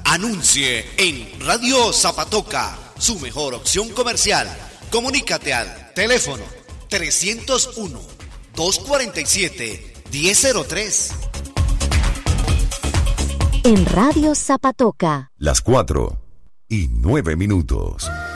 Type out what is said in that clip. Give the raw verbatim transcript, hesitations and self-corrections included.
Anuncie en Radio Zapatoca, su mejor opción comercial. Comunícate al teléfono trescientos uno, doscientos cuarenta y siete, diez cero tres. En Radio Zapatoca. Las cuatro y nueve minutos.